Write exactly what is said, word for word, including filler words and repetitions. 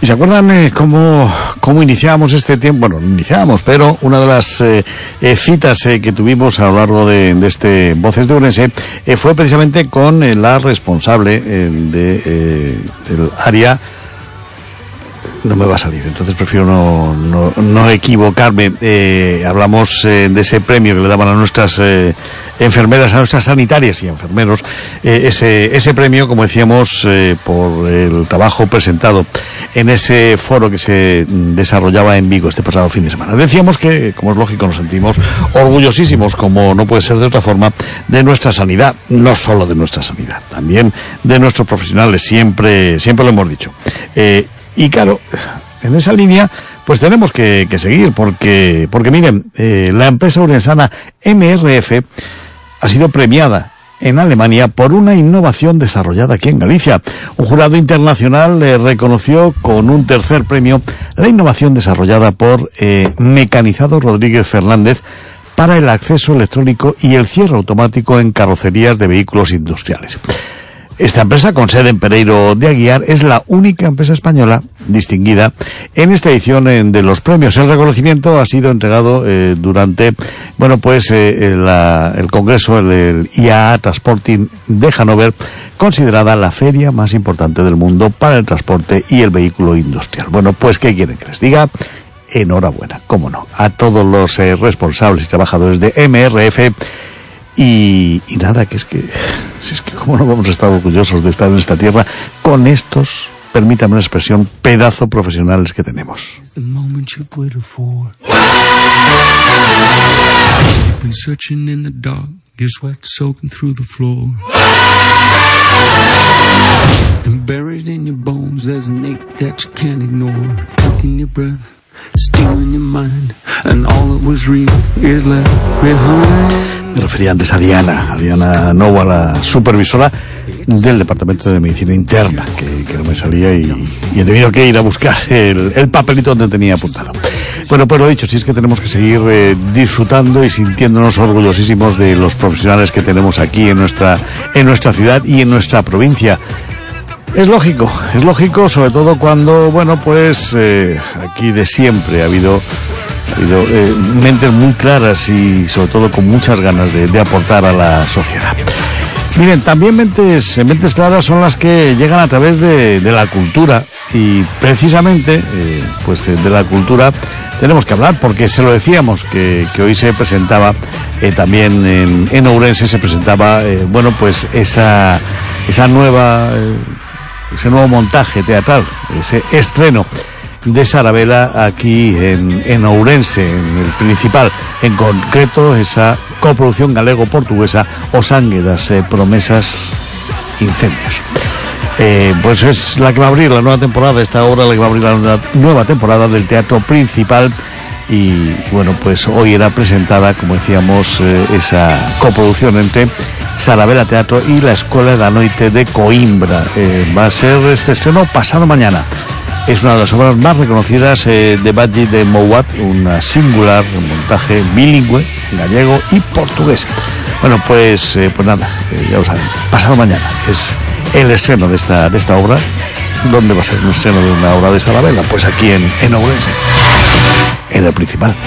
¿Y se acuerdan eh, cómo, cómo iniciábamos este tiempo? Bueno, no iniciábamos, pero una de las eh, eh, citas eh, que tuvimos a lo largo de, de este Voces de Ourense eh, fue precisamente con eh, la responsable eh, de, eh, del área. No me va a salir, entonces prefiero no, no, no equivocarme. Eh, hablamos eh, de ese premio que le daban a nuestras eh, enfermeras, a nuestras sanitarias y enfermeros, eh, ese, ese premio, como decíamos, eh, por el trabajo presentado en ese foro que se desarrollaba en Vigo este pasado fin de semana. Decíamos que, como es lógico, nos sentimos orgullosísimos, como no puede ser de otra forma, de nuestra sanidad, no solo de nuestra sanidad, también de nuestros profesionales, siempre, siempre lo hemos dicho. Eh, Y claro, en esa línea, pues tenemos que, que seguir, porque, porque miren, eh, la empresa urensana M R F ha sido premiada en Alemania por una innovación desarrollada aquí en Galicia. Un jurado internacional eh, reconoció con un tercer premio la innovación desarrollada por eh, Mecanizado Rodríguez Fernández para el acceso electrónico y el cierre automático en carrocerías de vehículos industriales. Esta empresa, con sede en Pereiro de Aguiar, es la única empresa española distinguida en esta edición de los premios. El reconocimiento ha sido entregado eh, durante, bueno, pues eh, la, el congreso, el, el I A A Transporting de Hannover, considerada la feria más importante del mundo para el transporte y el vehículo industrial. Bueno, pues, ¿qué quieren que les diga? Enhorabuena, cómo no, a todos los eh, responsables y trabajadores de M R F. Y, y nada, que es que, si es que cómo no vamos a estar orgullosos de estar en esta tierra con estos, permítame la expresión, pedazo profesionales que tenemos. Me refería antes a Diana, a Diana Nova, la supervisora del Departamento de Medicina Interna, que, que no me salía y, y he tenido que ir a buscar el, el papelito donde tenía apuntado. Bueno, pues lo dicho, si es que tenemos que seguir eh, disfrutando y sintiéndonos orgullosísimos de los profesionales que tenemos aquí en nuestra, en nuestra ciudad y en nuestra provincia. Es lógico, es lógico, sobre todo cuando, bueno, pues eh, aquí de siempre ha habido, ha habido eh, mentes muy claras y sobre todo con muchas ganas de, de aportar a la sociedad. Miren, también mentes, mentes claras son las que llegan a través de, de la cultura y precisamente, eh, pues de la cultura tenemos que hablar porque se lo decíamos que, que hoy se presentaba eh, también en, en Ourense se presentaba, eh, bueno, pues esa, esa nueva... Eh, ese nuevo montaje teatral, ese estreno de Sarabela aquí en, en Ourense, en el Principal, en concreto esa coproducción galego-portuguesa O Sangue das eh, Promesas Incendios. Eh, pues es la que va a abrir la nueva temporada, esta obra la que va a abrir la nueva temporada del Teatro Principal y bueno, pues hoy era presentada, como decíamos, eh, esa coproducción entre Sarabela Teatro y la Escuela da Noite de Coimbra. Eh, va a ser este estreno pasado mañana. Es una de las obras más reconocidas eh, de Badji de Mouat, una singular montaje bilingüe, gallego y portugués. Bueno, pues, eh, pues nada, eh, ya lo saben, pasado mañana es el estreno de esta, de esta obra. ¿Dónde va a ser un estreno de una obra de Sarabela? Pues aquí en, en Ourense, en el Principal.